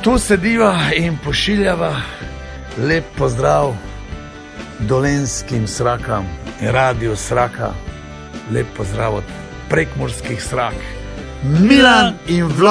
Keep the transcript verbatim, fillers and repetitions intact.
Tu sediva in pošiljava lep pozdrav dolenskim srakam in radiju Sraka. Lep pozdrav od prekmurskih srak. Milan in Vlad.